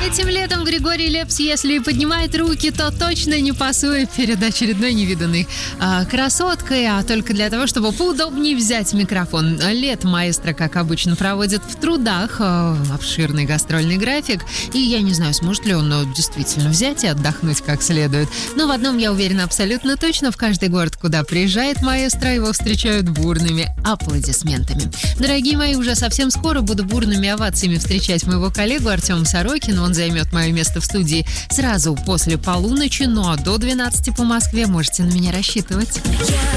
Этим летом Григорий Лепс, если и поднимает руки, то точно не пасует перед очередной невиданной красоткой, а только для того, чтобы поудобнее взять микрофон. Лет маэстро, как обычно, проводит в трудах, обширный гастрольный график, и я не знаю, сможет ли он действительно взять и отдохнуть как следует. Но в одном я уверена абсолютно точно: в каждый город, куда приезжает маэстро, его встречают бурными аплодисментами. Дорогие мои, уже совсем скоро буду бурными овациями встречать моего коллегу Артема Сорокина. Он займет мое место в студии сразу после полуночи, ну а до 12 по Москве можете на меня рассчитывать.